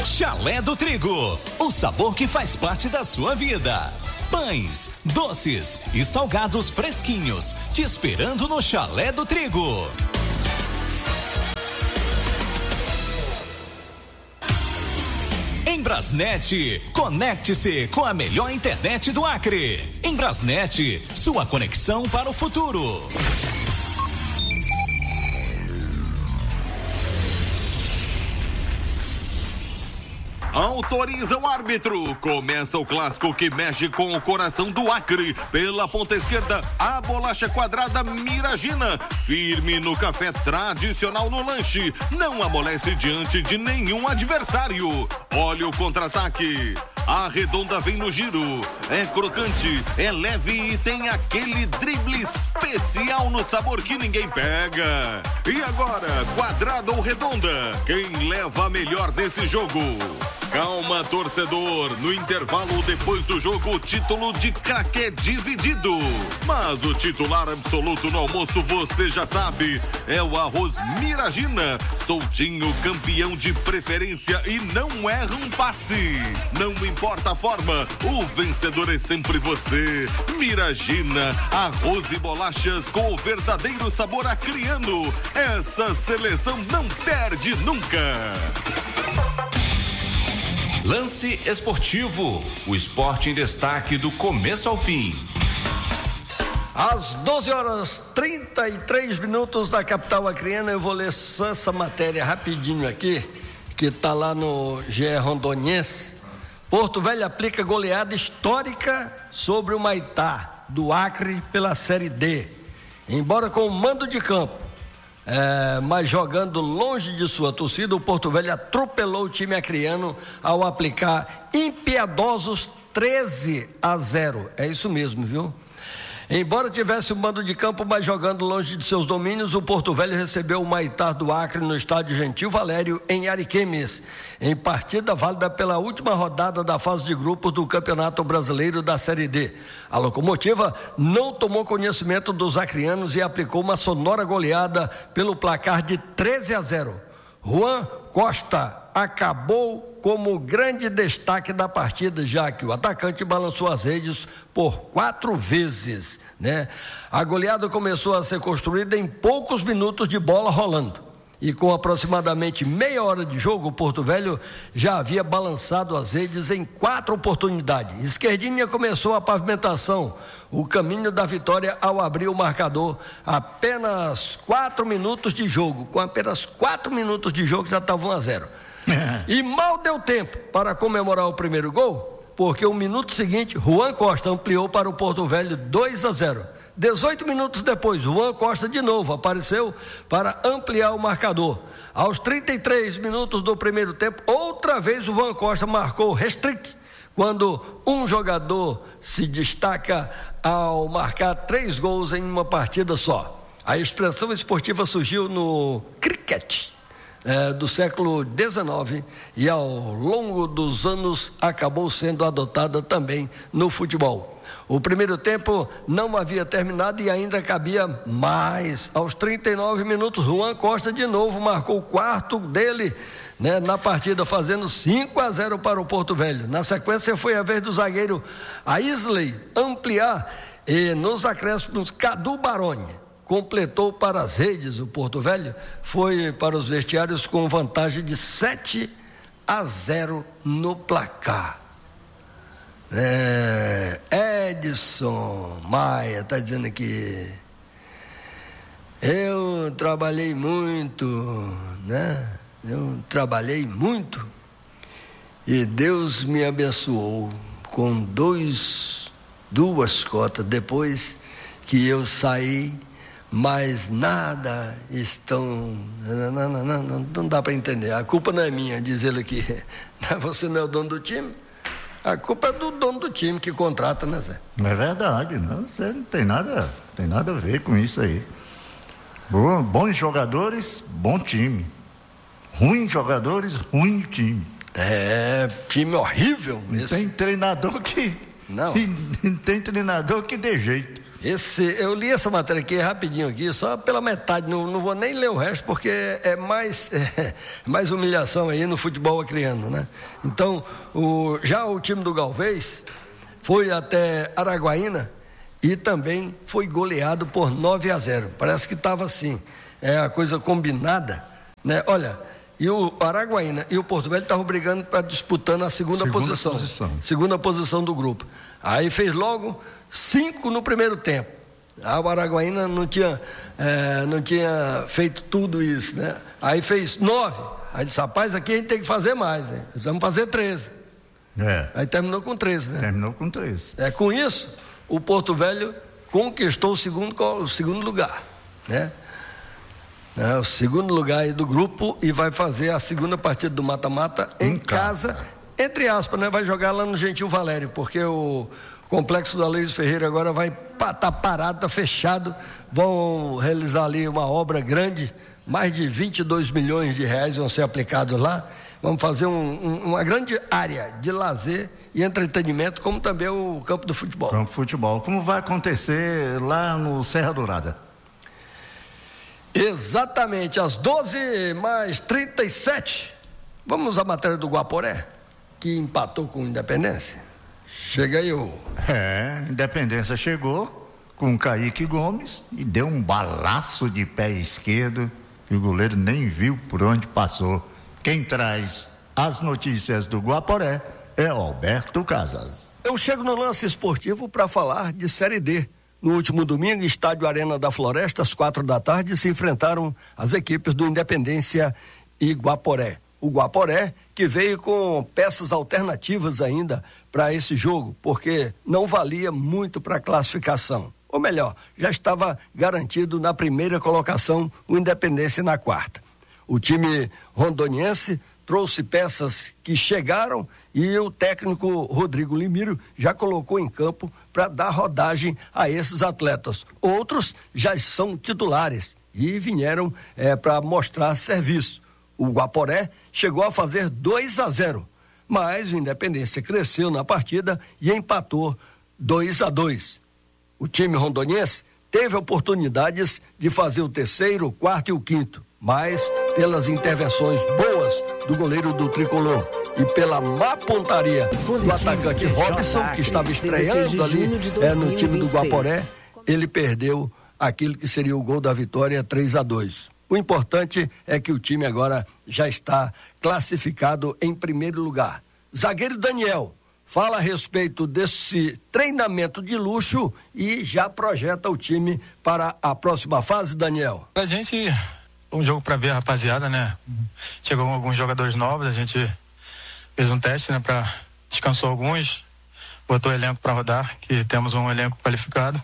Chalé do Trigo, o sabor que faz parte da sua vida. Pães, doces e salgados fresquinhos, te esperando no Chalé do Trigo. Em Brasnet, conecte-se com a melhor internet do Acre. Em Brasnet, sua conexão para o futuro. Autoriza o árbitro. Começa o clássico que mexe com o coração do Acre. Pela ponta esquerda, a bolacha quadrada Miragina. Firme no café, tradicional no lanche. Não amolece diante de nenhum adversário. Olha o contra-ataque. A redonda vem no giro. É crocante, é leve e tem aquele drible especial no sabor que ninguém pega. E agora, quadrada ou redonda? Quem leva a melhor desse jogo? Calma, torcedor. No intervalo depois do jogo, o título de craque é dividido. Mas o titular absoluto no almoço, você já sabe, é o arroz Miragina. Soltinho, campeão de preferência e não erra um passe. Não importa a forma, o vencedor é sempre você. Miragina, arroz e bolachas com o verdadeiro sabor acriano. Essa seleção não perde nunca. Lance Esportivo, o esporte em destaque do começo ao fim. Às 12h33 da capital acreana, eu vou ler só essa matéria rapidinho aqui, que está lá no GE Rondoniense. Porto Velho aplica goleada histórica sobre o Maitá, do Acre, pela Série D. Embora com o mando de campo, mas jogando longe de sua torcida, o Porto Velho atropelou o time acreano ao aplicar impiedosos 13-0. É isso mesmo, viu? Embora tivesse o mando de campo, mas jogando longe de seus domínios, o Porto Velho recebeu o Maitá do Acre no estádio Gentil Valério, em Ariquemes, em partida válida pela última rodada da fase de grupos do Campeonato Brasileiro da Série D. A Locomotiva não tomou conhecimento dos acreanos e aplicou uma sonora goleada pelo placar de 13-0. Juan Costa acabou como grande destaque da partida, já que o atacante balançou as redes por 4 vezes, né? A goleada começou a ser construída em poucos minutos de bola rolando. E com aproximadamente meia hora de jogo, o Porto Velho já havia balançado as redes em 4 oportunidades. Esquerdinha começou a pavimentação, o caminho da vitória ao abrir o marcador. Apenas 4 minutos de jogo, com apenas 4 minutos de jogo já estava 1-0. E mal deu tempo para comemorar o primeiro gol, porque o minuto seguinte, Juan Costa ampliou para o Porto Velho 2-0. 18 minutos depois, Juan Costa de novo apareceu para ampliar o marcador. Aos 33 minutos do primeiro tempo, outra vez o Juan Costa marcou restrict, quando um jogador se destaca ao marcar 3 gols em uma partida só. A expressão esportiva surgiu no cricket do século XIX e ao longo dos anos acabou sendo adotada também no futebol. O primeiro tempo não havia terminado e ainda cabia mais. Aos 39 minutos, Juan Costa de novo marcou o 4º dele, né, na partida, fazendo 5-0 para o Porto Velho. Na sequência foi a vez do zagueiro Aisley ampliar e nos acréscimos Cadu Baroni completou para as redes. O Porto Velho foi para os vestiários com vantagem de 7-0 no placar. Edson Maia está dizendo aqui: eu trabalhei muito, né? Eu trabalhei muito e Deus me abençoou com duas cotas depois que eu saí. Mas nada estão... Não dá para entender. A culpa não é minha, diz ele aqui. Você não é o dono do time? A culpa é do dono do time que contrata, né, Zé? É verdade, não, você não tem nada a ver com isso aí. Bons jogadores, bom time. Ruins jogadores, ruim time. Time horrível. Tem treinador que... Não. Tem treinador que dê jeito. Eu li essa matéria aqui rapidinho aqui, só pela metade, não vou nem ler o resto, porque é mais humilhação aí no futebol acreano, né? Então, já o time do Galvez foi até Araguaína e também foi goleado por 9-0. Parece que estava assim, a coisa combinada, né? Olha, e o Araguaína e o Porto Velho estavam brigando para disputando a segunda posição do grupo. Aí fez logo 5 no primeiro tempo. O Araguaína não tinha feito tudo isso, né? Aí fez 9. Aí disse, rapaz, aqui a gente tem que fazer mais, hein? Vamos fazer 13. Aí terminou com 13, né? Terminou com 13. Com isso, o Porto Velho conquistou o segundo lugar, né? O segundo lugar aí do grupo e vai fazer a segunda partida do mata-mata em casa, entre aspas, né? Vai jogar lá no Gentil Valério, porque o Complexo do Aloysio Ferreira agora vai estar parado, está fechado. Vão realizar ali uma obra grande, mais de 22 milhões de reais vão ser aplicados lá. Vamos fazer uma grande área de lazer e entretenimento, como também o campo do futebol. Campo de futebol, como vai acontecer lá no Serra Dourada? Exatamente, às 12h37. Vamos à matéria do Guaporé, que empatou com o Independência. Chega aí Independência chegou com o Kaique Gomes e deu um balaço de pé esquerdo que o goleiro nem viu por onde passou. Quem traz as notícias do Guaporé é Alberto Casas. Eu chego no lance esportivo para falar de Série D. No último domingo, estádio Arena da Floresta, às 16h, se enfrentaram as equipes do Independência e Guaporé. O Guaporé, que veio com peças alternativas ainda para esse jogo, porque não valia muito para a classificação. Ou melhor, já estava garantido na primeira colocação o Independência na quarta. O time rondoniense trouxe peças que chegaram e o técnico Rodrigo Limírio já colocou em campo para dar rodagem a esses atletas. Outros já são titulares e vieram para mostrar serviço. O Guaporé chegou a fazer 2-0, mas o Independência cresceu na partida e empatou 2-2. O time rondoniense teve oportunidades de fazer o terceiro, o quarto e o quinto, mas pelas intervenções boas do goleiro do Tricolor e pela má pontaria do atacante Robson, que estava estreando ali no time do Guaporé, ele perdeu aquele que seria o gol da vitória, 3-2. O importante é que o time agora já está classificado em primeiro lugar. Zagueiro Daniel fala a respeito desse treinamento de luxo e já projeta o time para a próxima fase, Daniel. A gente, um jogo para ver a rapaziada, né? Chegou alguns jogadores novos, a gente fez um teste, né? Descansou alguns, botou o elenco para rodar, que temos um elenco qualificado.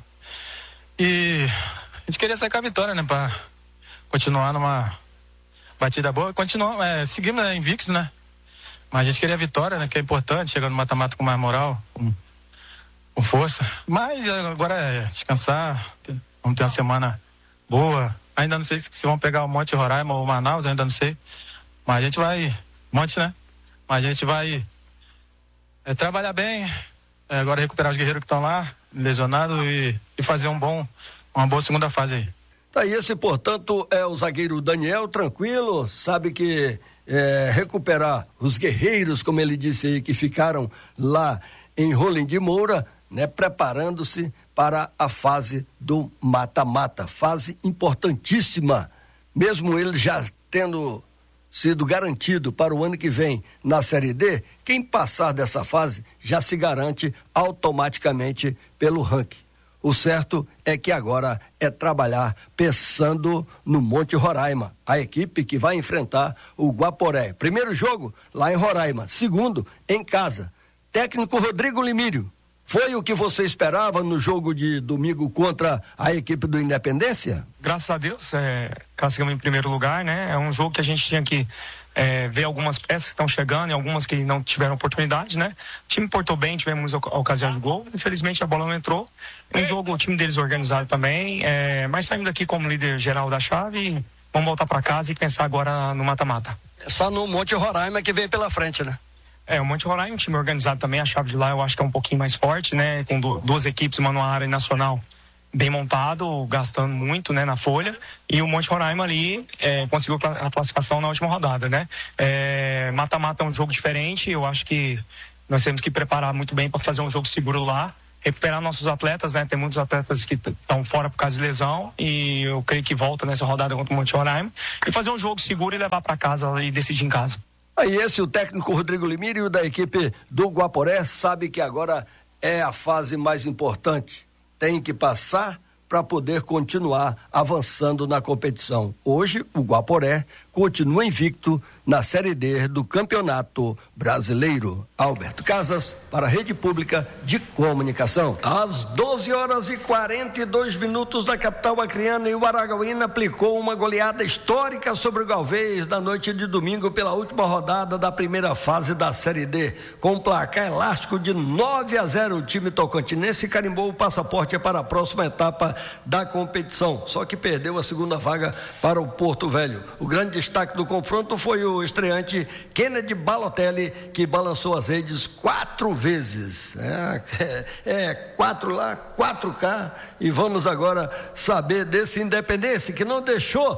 E a gente queria sair com a vitória, né? Para continuar numa batida boa, seguimos invicto, né? Mas a gente queria a vitória, né? Que é importante, chegando no mata-mata com mais moral, com força. Mas agora é descansar, vamos ter uma semana boa. Ainda não sei se vão pegar o Monte Roraima ou Manaus, ainda não sei. Mas a gente vai, Monte, né? Mas a gente vai trabalhar bem, agora recuperar os guerreiros que estão lá, lesionados, e fazer uma boa segunda fase aí. Tá, e esse, portanto, é o zagueiro Daniel, tranquilo, sabe que recuperar os guerreiros, como ele disse aí, que ficaram lá em Rolim de Moura, né, preparando-se para a fase do mata-mata, fase importantíssima, mesmo ele já tendo sido garantido para o ano que vem na Série D, quem passar dessa fase já se garante automaticamente pelo ranking. O certo é que agora é trabalhar pensando no Monte Roraima, a equipe que vai enfrentar o Guaporé. Primeiro jogo lá em Roraima, segundo em casa. Técnico Rodrigo Limírio, foi o que você esperava no jogo de domingo contra a equipe do Independência? Graças a Deus, classificamos em primeiro lugar, né? É um jogo que a gente tinha que ver algumas peças que estão chegando e algumas que não tiveram oportunidade, né? O time portou bem, tivemos a ocasião de gol, infelizmente a bola não entrou. Um jogo, o time deles organizado também, mas saímos daqui como líder geral da chave, vamos voltar para casa e pensar agora no mata-mata. Só no Monte Roraima que vem pela frente, né? O Monte Roraima, um time organizado também, a chave de lá eu acho que é um pouquinho mais forte, né? Com duas equipes, uma no área nacional bem montado, gastando muito, né, na folha, e o Monte Roraima ali conseguiu a classificação na última rodada, né? Mata-mata é um jogo diferente, eu acho que nós temos que preparar muito bem para fazer um jogo seguro lá, recuperar nossos atletas, né? Tem muitos atletas que estão fora por causa de lesão, e eu creio que volta nessa rodada contra o Monte Roraima, e fazer um jogo seguro e levar para casa e decidir em casa. Aí o técnico Rodrigo Limírio da equipe do Guaporé sabe que agora é a fase mais importante. Tem que passar para poder continuar avançando na competição. Hoje, o Guaporé continua invicto na Série D do Campeonato Brasileiro. Alberto Casas, para a Rede Pública de Comunicação. Às 12h42 da capital acreana, e o Araguaína aplicou uma goleada histórica sobre o Galvez na noite de domingo pela última rodada da primeira fase da Série D. Com um placar elástico de 9-0, o time tocantinense carimbou o passaporte para a próxima etapa da competição, só que perdeu a segunda vaga para o Porto Velho. O grande destaque do confronto foi o estreante Kennedy Balotelli, que balançou as redes 4 vezes. 4 lá, 4 cá, e vamos agora saber desse Independência que não deixou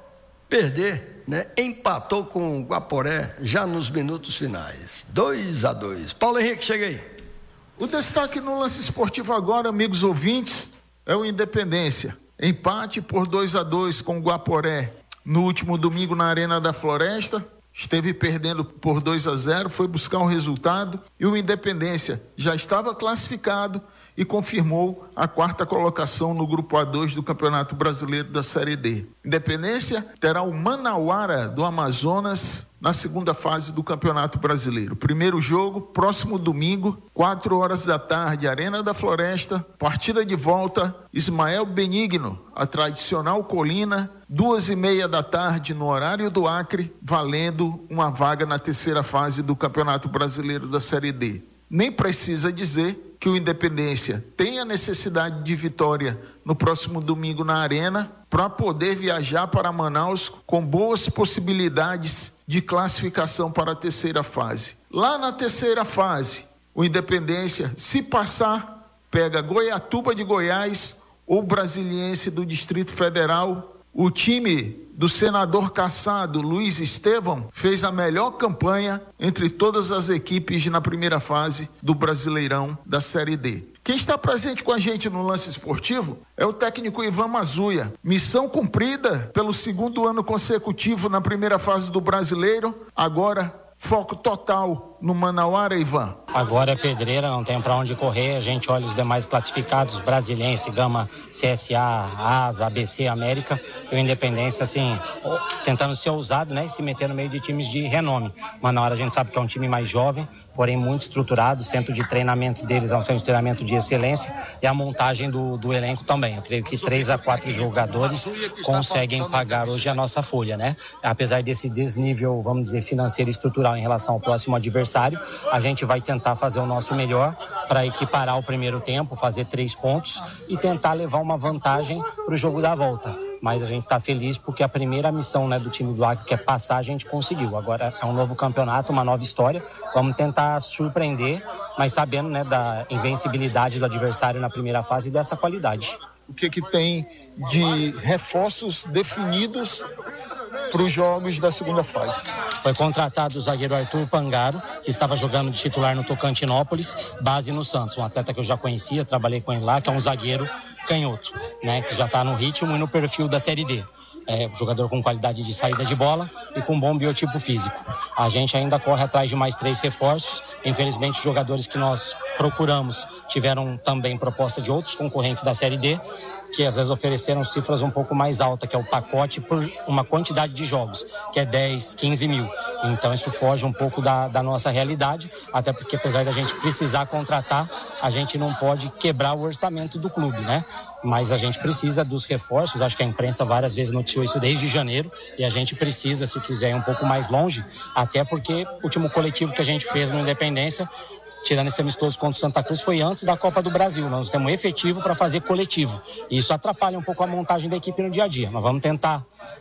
perder, né? Empatou com o Guaporé já nos minutos finais, 2-2. Paulo Henrique, chega aí. O destaque no lance esportivo agora, amigos ouvintes, é o Independência. Empate por 2-2 com o Guaporé no último domingo na Arena da Floresta. Esteve perdendo por 2-0, foi buscar um resultado, e o Independência já estava classificado e confirmou a 4ª colocação no grupo A2 do Campeonato Brasileiro da Série D. Independência terá o Manauara do Amazonas na segunda fase do Campeonato Brasileiro. Primeiro jogo, próximo domingo, 4h da tarde, Arena da Floresta. Partida de volta, Ismael Benigno, a tradicional Colina, 2h30 da tarde no horário do Acre, valendo uma vaga na terceira fase do Campeonato Brasileiro da Série D. Nem precisa dizer que o Independência tem a necessidade de vitória no próximo domingo na Arena para poder viajar para Manaus com boas possibilidades de classificação para a terceira fase. Lá na terceira fase, o Independência, se passar, pega Goiatuba de Goiás ou Brasiliense do Distrito Federal. O time do senador cassado Luiz Estevão fez a melhor campanha entre todas as equipes na primeira fase do Brasileirão da Série D. Quem está presente com a gente no lance esportivo é o técnico Ivan Mazuia. Missão cumprida pelo 2º ano consecutivo na primeira fase do Brasileiro. Agora, foco total no Manauara, Ivan. Agora é pedreira, não tem para onde correr. A gente olha os demais classificados, Brasiliense, Gama, CSA, Asa, ABC, América. E o Independência, assim, tentando ser ousado, né? E se meter no meio de times de renome. Manauara a gente sabe que é um time mais jovem, porém muito estruturado. O centro de treinamento deles é um centro de treinamento de excelência, e a montagem do elenco também. Eu creio que 3 a 4 jogadores conseguem pagar hoje a nossa folha, né? Apesar desse desnível, vamos dizer, financeiro e estrutural em relação ao próximo adversário, a gente vai tentar fazer o nosso melhor para equiparar o primeiro tempo, fazer 3 pontos e tentar levar uma vantagem para o jogo da volta. Mas a gente está feliz porque a primeira missão, né, do time do Acre, que é passar, a gente conseguiu. Agora é um novo campeonato, uma nova história. Vamos tentar surpreender, mas sabendo, né, da invencibilidade do adversário na primeira fase e dessa qualidade. O que tem de reforços definidos para os jogos da segunda fase? Foi contratado o zagueiro Arthur Pangaro, que estava jogando de titular no Tocantinópolis, base no Santos. Um atleta que eu já conhecia, trabalhei com ele lá, que é um zagueiro canhoto, né, que já está no ritmo e no perfil da Série D. Jogador com qualidade de saída de bola e com bom biotipo físico. A gente ainda corre atrás de mais 3 reforços. Infelizmente, os jogadores que nós procuramos tiveram também proposta de outros concorrentes da Série D, que às vezes ofereceram cifras um pouco mais altas, que é o pacote por uma quantidade de jogos, que é 10, 15 mil. Então isso foge um pouco da nossa realidade, até porque apesar da gente precisar contratar, a gente não pode quebrar o orçamento do clube, né? Mas a gente precisa dos reforços, acho que a imprensa várias vezes noticiou isso desde janeiro, e a gente precisa, se quiser, ir um pouco mais longe, até porque o último coletivo que a gente fez no Independência, tirando esse amistoso contra o Santa Cruz, foi antes da Copa do Brasil. Nós temos efetivo para fazer coletivo. E isso atrapalha um pouco a montagem da equipe no dia a dia. Mas vamos tentar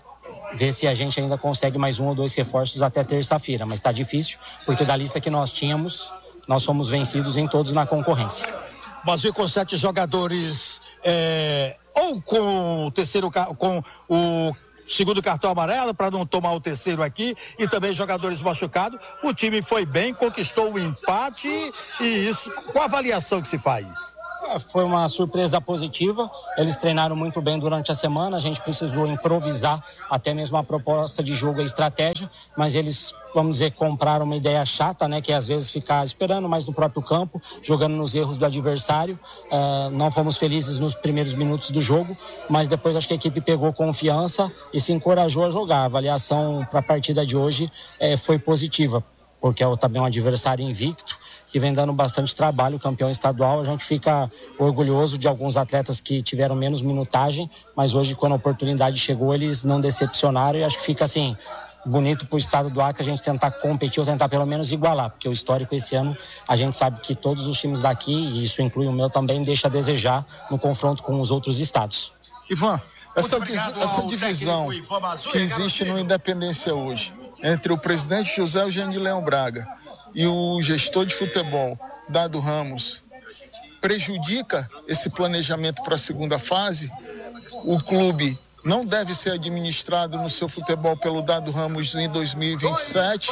ver se a gente ainda consegue mais 1 ou 2 reforços até terça-feira. Mas está difícil, porque da lista que nós tínhamos, nós fomos vencidos em todos na concorrência. Brasil com 7 jogadores ou com o segundo cartão amarelo, para não tomar o terceiro aqui, e também jogadores machucados. O time foi bem, conquistou o empate, e isso, qual a avaliação que se faz? Foi uma surpresa positiva, eles treinaram muito bem durante a semana, a gente precisou improvisar até mesmo a proposta de jogo e a estratégia, mas eles, vamos dizer, compraram uma ideia chata, né, que é às vezes ficar esperando mais no próprio campo, jogando nos erros do adversário. Não fomos felizes nos primeiros minutos do jogo, mas depois acho que a equipe pegou confiança e se encorajou a jogar. A avaliação para a partida de hoje foi positiva, porque é também um adversário invicto, que vem dando bastante trabalho, campeão estadual. A gente fica orgulhoso de alguns atletas que tiveram menos minutagem, mas hoje, quando a oportunidade chegou, eles não decepcionaram, e acho que fica assim, bonito para o estado do Acre a gente tentar competir ou tentar pelo menos igualar, porque o histórico esse ano, a gente sabe que todos os times daqui, e isso inclui o meu também, deixa a desejar no confronto com os outros estados. Ivan, essa divisão que existe no Independência hoje, entre o presidente José Eugênio de Leão Braga e o gestor de futebol, Dado Ramos, prejudica esse planejamento para a segunda fase? O clube não deve ser administrado no seu futebol pelo Dado Ramos em 2027,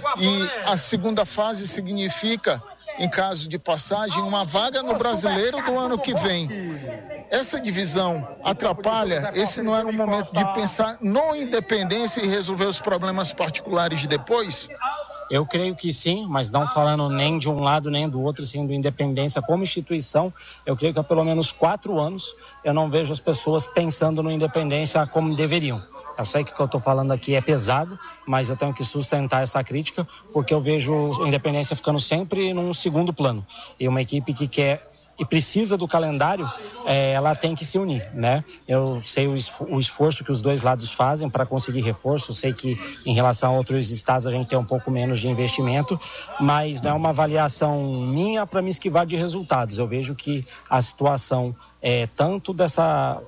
e a segunda fase significa, em caso de passagem, uma vaga no Brasileiro do ano que vem. Essa divisão atrapalha? Esse não era um momento de pensar no Independência e resolver os problemas particulares depois? Eu creio que sim, mas não falando nem de um lado nem do outro, assim, do Independência como instituição. Eu creio que há pelo menos 4 anos eu não vejo as pessoas pensando no Independência como deveriam. Eu sei que o que eu estou falando aqui é pesado, mas eu tenho que sustentar essa crítica, porque eu vejo a Independência ficando sempre num segundo plano. E uma equipe que quer e precisa do calendário, ela tem que se unir, né? Eu sei o esforço que os dois lados fazem para conseguir reforço, sei que em relação a outros estados a gente tem um pouco menos de investimento, mas não é uma avaliação minha para me esquivar de resultados. Eu vejo que a situação tanto dessa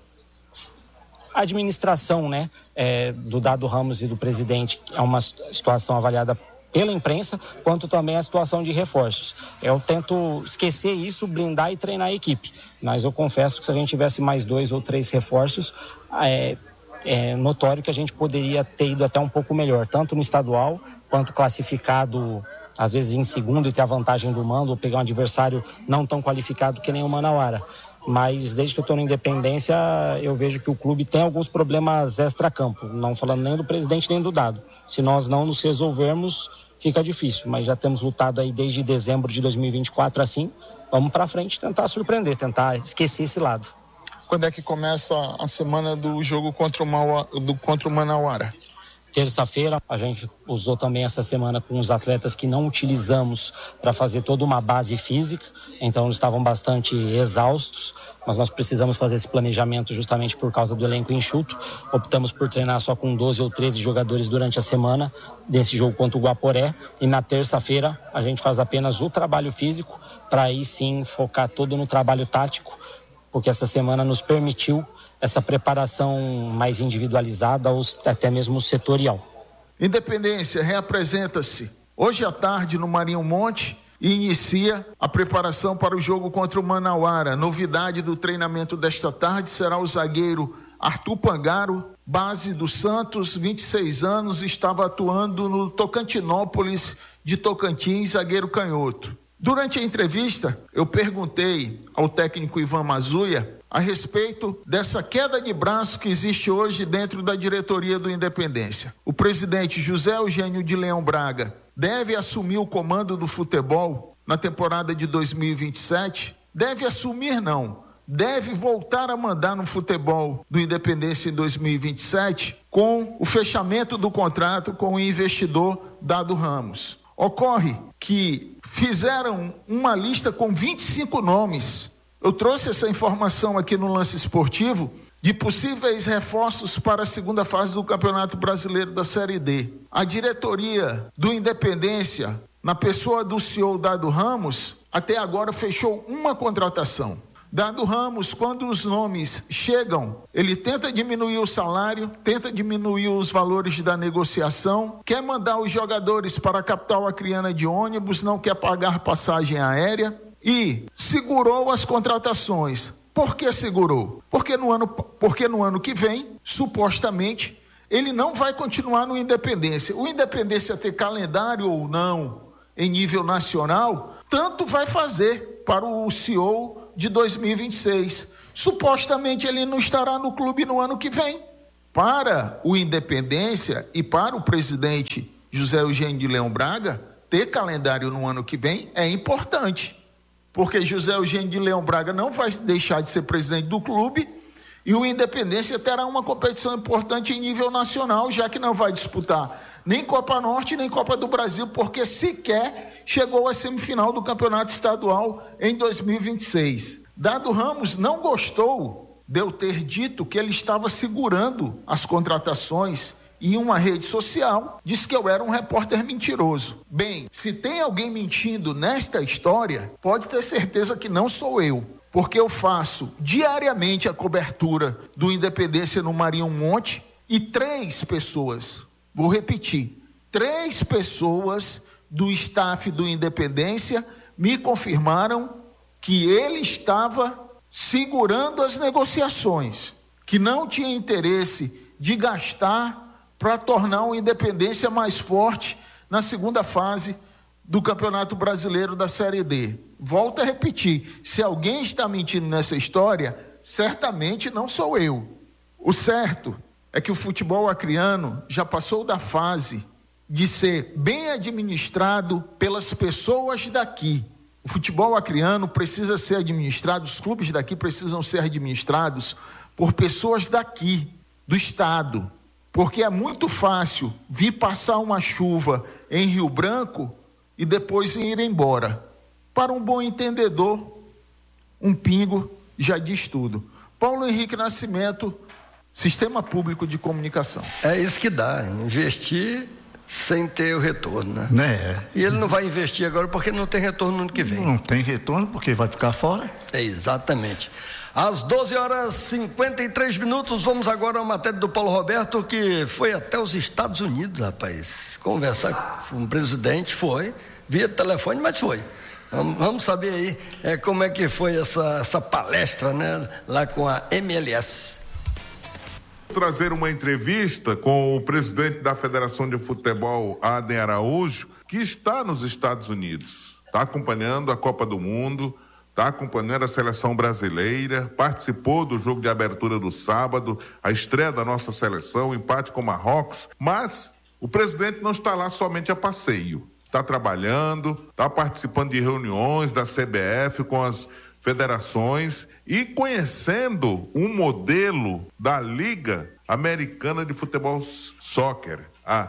administração, né, do Dado Ramos e do presidente, é uma situação avaliada pela imprensa, quanto também a situação de reforços. Eu tento esquecer isso, blindar e treinar a equipe, mas eu confesso que se a gente tivesse mais 2 ou 3 reforços, é notório que a gente poderia ter ido até um pouco melhor, tanto no estadual, quanto classificado, às vezes em segundo e ter a vantagem do mando, ou pegar um adversário não tão qualificado que nem o Manauara. Mas desde que eu estou na Independência, eu vejo que o clube tem alguns problemas extra-campo, não falando nem do presidente nem do Dado. Se nós não nos resolvermos, fica difícil, mas já temos lutado aí desde dezembro de 2024 assim. Vamos para frente tentar surpreender, tentar esquecer esse lado. Quando é que começa a semana do jogo contra o Manauara? Terça-feira, a gente usou também essa semana com os atletas que não utilizamos para fazer toda uma base física, então eles estavam bastante exaustos, mas nós precisamos fazer esse planejamento justamente por causa do elenco enxuto. Optamos por treinar só com 12 ou 13 jogadores durante a semana desse jogo contra o Guaporé, e na terça-feira a gente faz apenas o trabalho físico, para aí sim focar todo no trabalho tático, porque essa semana nos permitiu essa preparação mais individualizada ou até mesmo setorial. Independência reapresenta-se hoje à tarde no Marinho Monte e inicia a preparação para o jogo contra o Manauara. Novidade do treinamento desta tarde será o zagueiro Arthur Pangaro, base do Santos, 26 anos, estava atuando no Tocantinópolis de Tocantins, zagueiro canhoto. Durante a entrevista, eu perguntei ao técnico Ivan Mazuia a respeito dessa queda de braço que existe hoje dentro da diretoria do Independência. O presidente José Eugênio de Leão Braga deve assumir o comando do futebol na temporada de 2027? Deve assumir, não. Deve voltar a mandar no futebol do Independência em 2027 com o fechamento do contrato com o investidor Dado Ramos. Ocorre que fizeram uma lista com 25 nomes. Eu trouxe essa informação aqui no Lance Esportivo de possíveis reforços para a segunda fase do Campeonato Brasileiro da Série D. A diretoria do Independência, na pessoa do CEO Dado Ramos, até agora fechou uma contratação. Dado Ramos, quando os nomes chegam, ele tenta diminuir o salário, tenta diminuir os valores da negociação, quer mandar os jogadores para a capital acreana de ônibus, não quer pagar passagem aérea e segurou as contratações. Por que segurou? Porque no ano que vem, supostamente, ele não vai continuar no Independência. O Independência ter calendário ou não em nível nacional, tanto vai fazer para o CEO de 2026. Supostamente ele não estará no clube no ano que vem. Para o Independência e para o presidente José Eugênio de Leão Braga, ter calendário no ano que vem é importante, porque José Eugênio de Leão Braga não vai deixar de ser presidente do clube e o Independência terá uma competição importante em nível nacional, já que não vai disputar nem Copa Norte nem Copa do Brasil, porque sequer chegou à semifinal do Campeonato Estadual em 2026. Dado Ramos não gostou de eu ter dito que ele estava segurando as contratações em uma rede social, disse que eu era um repórter mentiroso. Bem, se tem alguém mentindo nesta história, pode ter certeza que não sou eu, porque eu faço diariamente a cobertura do Independência no Marinho Monte e 3 pessoas, vou repetir, 3 pessoas do staff do Independência me confirmaram que ele estava segurando as negociações, que não tinha interesse de gastar para tornar o Independência mais forte na segunda fase do Campeonato Brasileiro da Série D. Volto a repetir, se alguém está mentindo nessa história, certamente não sou eu. O certo é que o futebol acreano já passou da fase de ser bem administrado pelas pessoas daqui. O futebol acreano precisa ser administrado, os clubes daqui precisam ser administrados por pessoas daqui, do estado. Porque é muito fácil vir passar uma chuva em Rio Branco e depois ir embora. Para um bom entendedor, um pingo já diz tudo. Paulo Henrique Nascimento, Sistema Público de Comunicação. É isso que dá, investir sem ter o retorno, né? E ele não vai investir agora porque não tem retorno no ano que vem. Não tem retorno porque vai ficar fora. É, exatamente. Às 12h53, vamos agora à matéria do Paulo Roberto, que foi até os Estados Unidos, rapaz, conversar com o presidente, foi, via telefone, mas foi. Vamos saber aí como é que foi essa palestra, né, lá com a MLS. Trazer uma entrevista com o presidente da Federação de Futebol, Adem Araújo, que está nos Estados Unidos, está acompanhando a Copa do Mundo, está acompanhando a seleção brasileira, participou do jogo de abertura do sábado, a estreia da nossa seleção, empate com Marrocos, mas o presidente não está lá somente a passeio, está trabalhando, está participando de reuniões da CBF com as federações e conhecendo um modelo da Liga Americana de Futebol Soccer, a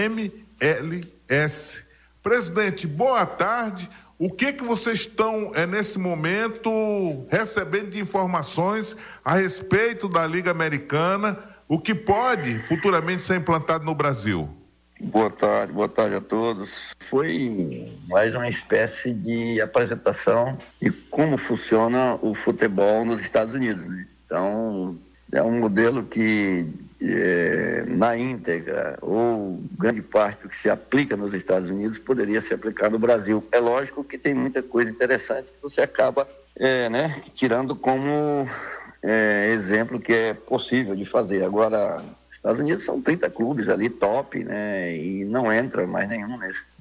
MLS. Presidente, boa tarde. O que vocês estão, nesse momento, recebendo de informações a respeito da Liga Americana, o que pode futuramente ser implantado no Brasil? Boa tarde a todos. Foi mais uma espécie de apresentação de como funciona o futebol nos Estados Unidos, né? Então, é um modelo que, na íntegra, ou grande parte do que se aplica nos Estados Unidos, poderia se aplicar no Brasil. É lógico que tem muita coisa interessante que você acaba tirando como exemplo que é possível de fazer. Agora, Estados Unidos são 30 clubes ali, top, né? E não entra mais nenhum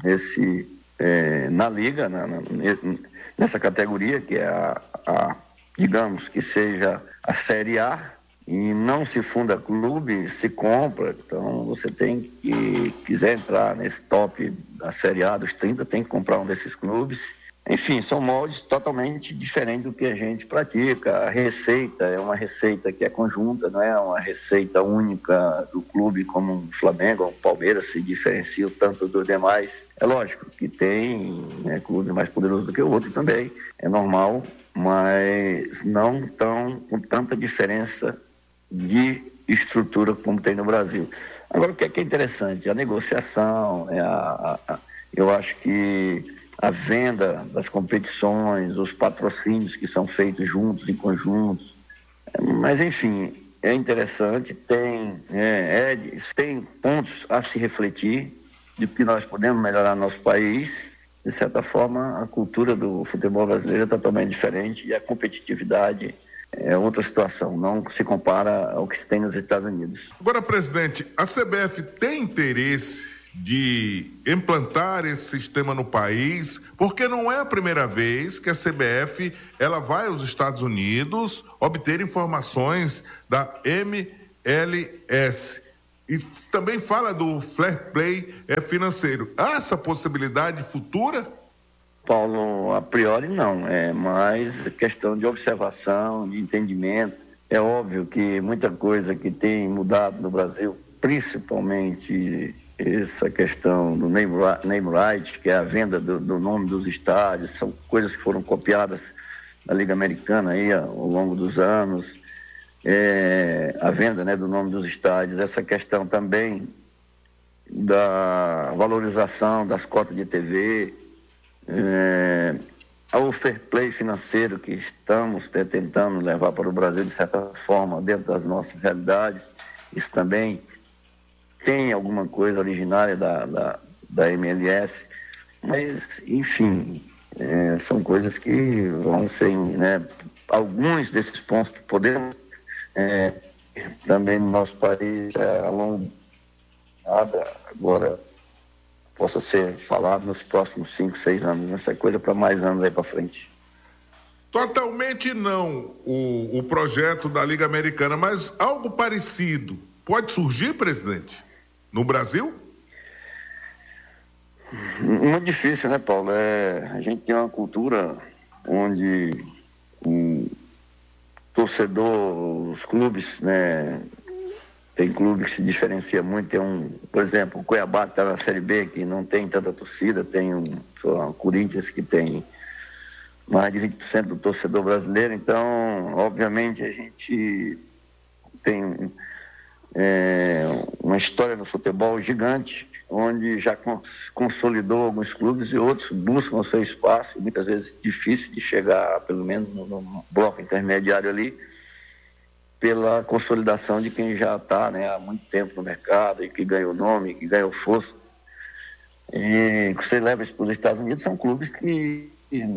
na liga, nessa categoria, que é digamos que seja a Série A, e não se funda clube, se compra. Então você tem que, quiser entrar nesse top da Série A dos 30, tem que comprar um desses clubes. Enfim, são moldes totalmente diferentes do que a gente pratica. A receita é uma receita que é conjunta, não é uma receita única do clube, como o Flamengo ou o Palmeiras se diferenciam tanto dos demais. É lógico que tem clube mais poderoso do que o outro também, é normal, mas não com tanta diferença de estrutura como tem no Brasil. Agora, o que é interessante? A negociação, eu acho que a venda das competições, os patrocínios que são feitos juntos, em conjuntos. Mas, enfim, é interessante, tem pontos a se refletir de que nós podemos melhorar nosso país. De certa forma, a cultura do futebol brasileiro é totalmente diferente e a competitividade é outra situação, não se compara ao que se tem nos Estados Unidos. Agora, presidente, a CBF tem interesse de implantar esse sistema no país, porque não é a primeira vez que a CBF ela vai aos Estados Unidos obter informações da MLS. E também fala do fair play financeiro. Há essa possibilidade futura? Paulo, a priori não, é mais questão de observação, de entendimento. É óbvio que muita coisa que tem mudado no Brasil, principalmente essa questão do name right, que é a venda do nome dos estádios, são coisas que foram copiadas da Liga Americana aí ao longo dos anos, a venda, né, do nome dos estádios, essa questão também da valorização das cotas de TV, ao fair play financeiro que estamos tentando levar para o Brasil de certa forma dentro das nossas realidades, isso também tem alguma coisa originária da MLS, mas enfim, são coisas que vão ser, né, alguns desses pontos que podemos também no nosso país a longo nada agora possa ser falado nos próximos 5, 6 anos, essa coisa para mais anos aí para frente. Totalmente não o projeto da Liga Americana, mas algo parecido pode surgir, presidente, no Brasil? Muito difícil, né, Paulo? A gente tem uma cultura onde o torcedor, os clubes, né, tem clube que se diferencia muito, tem por exemplo, o Cuiabá que está na Série B, que não tem tanta torcida, tem o Corinthians que tem mais de 20% do torcedor brasileiro, então, obviamente, a gente tem uma história no futebol gigante, onde já consolidou alguns clubes e outros buscam o seu espaço, muitas vezes difícil de chegar, pelo menos no bloco intermediário ali, pela consolidação de quem já está, né, há muito tempo no mercado e que ganhou nome, que ganhou força. E você leva isso para os Estados Unidos, são clubes que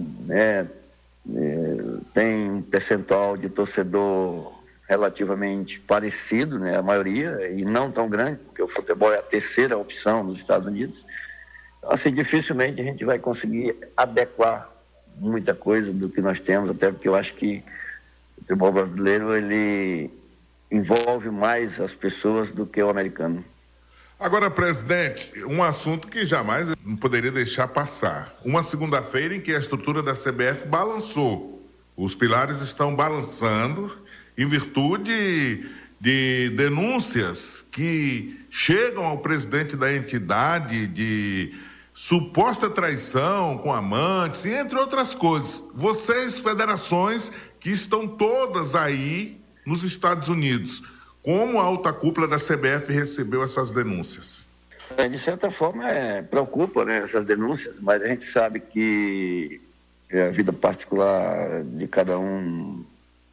tem um percentual de torcedor relativamente parecido, né, a maioria, e não tão grande, porque o futebol é a terceira opção nos Estados Unidos. Então, assim, dificilmente a gente vai conseguir adequar muita coisa do que nós temos, até porque eu acho que o futebol brasileiro, ele envolve mais as pessoas do que o americano. Agora, presidente, um assunto que jamais não poderia deixar passar. Uma segunda-feira em que a estrutura da CBF balançou. Os pilares estão balançando em virtude de denúncias que chegam ao presidente da entidade de suposta traição com amantes, e entre outras coisas. Vocês, federações, que estão todas aí nos Estados Unidos, como a alta cúpula da CBF recebeu essas denúncias? De certa forma, preocupa, né, essas denúncias, mas a gente sabe que a vida particular de cada um,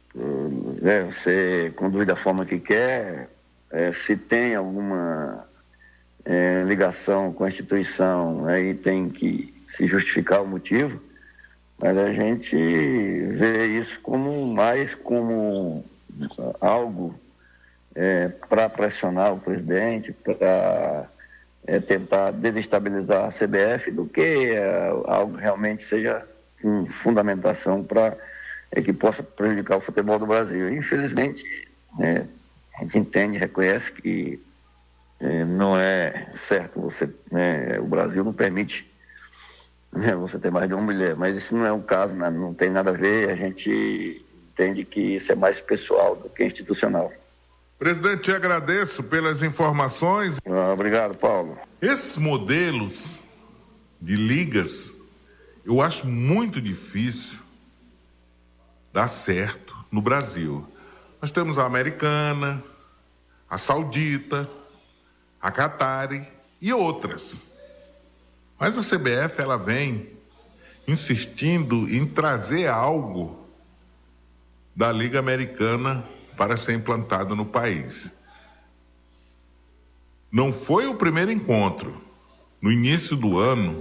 você conduz da forma que quer, se tem alguma ligação com a instituição, aí tem que se justificar o motivo, mas a gente vê isso mais como algo para pressionar o presidente, para tentar desestabilizar a CBF, do que algo realmente seja com fundamentação para que possa prejudicar o futebol do Brasil. Infelizmente, a gente entende, reconhece que não é certo o Brasil não permite você ter mais de uma mulher, mas isso não é o caso, né? Não tem nada a ver, a gente entende que isso é mais pessoal do que institucional. Presidente, te agradeço pelas informações. Obrigado, Paulo. Esses modelos de ligas, eu acho muito difícil dar certo no Brasil. Nós temos a americana, a saudita, a Qatari e outras. Mas a CBF, ela vem insistindo em trazer algo da Liga Americana para ser implantado no país. Não foi o primeiro encontro. No início do ano,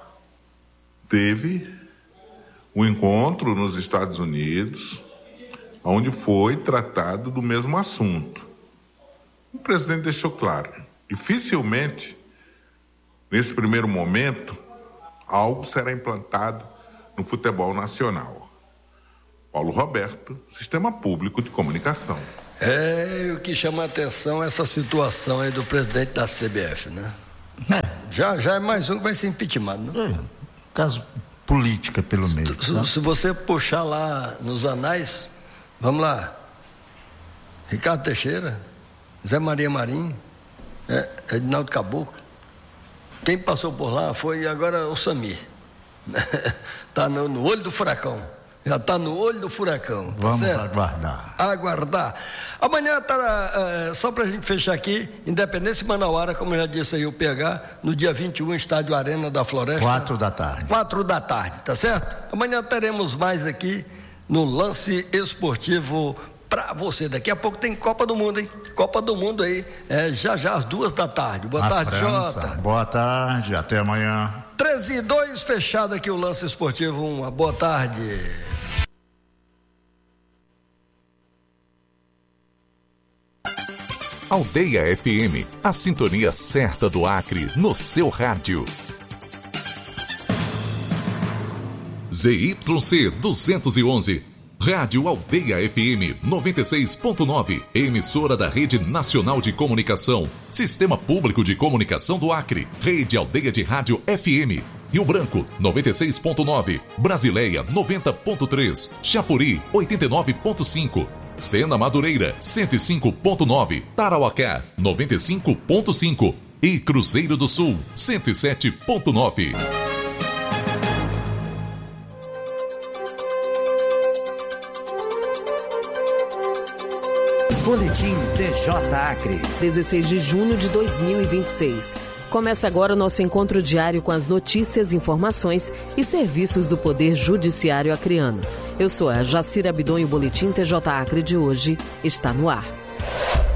teve um encontro nos Estados Unidos, onde foi tratado do mesmo assunto. O presidente deixou claro, dificilmente, nesse primeiro momento, algo será implantado no futebol nacional. Paulo Roberto, Sistema Público de Comunicação. O que chama a atenção é essa situação aí do presidente da CBF, né? Já é mais um que vai ser impeachment, né? Caso política pelo meio. Se você puxar lá nos anais, vamos lá, Ricardo Teixeira, Zé Maria Marinho, Edinaldo Caboclo, quem passou por lá foi agora o Samir, está no olho do furacão, já está no olho do furacão. Vamos certo? Aguardar. Amanhã só para a gente fechar aqui, Independência e Manauara, como já disse aí o PH, no dia 21, estádio Arena da Floresta. 4 da tarde. 4 da tarde, tá certo? Amanhã teremos mais aqui no Lance Esportivo para você. Daqui a pouco tem Copa do Mundo, hein? Copa do Mundo aí, já às 2 da tarde. Boa tarde, Jota. Boa tarde, até amanhã. 13h02, fechado aqui o Lance Esportivo. Uma boa tarde. Aldeia FM, a sintonia certa do Acre no seu rádio. ZYC 211, Rádio Aldeia FM 96.9, emissora da Rede Nacional de Comunicação, Sistema Público de Comunicação do Acre, Rede Aldeia de Rádio FM, Rio Branco 96.9, Brasileia 90.3, Chapuri 89.5, Sena Madureira 105.9, Tarauacá 95.5 e Cruzeiro do Sul 107.9. Boletim TJ Acre. 16 de junho de 2026. Começa agora o nosso encontro diário com as notícias, informações e serviços do Poder Judiciário acreano. Eu sou a Jacira Abidon e o Boletim TJ Acre de hoje está no ar.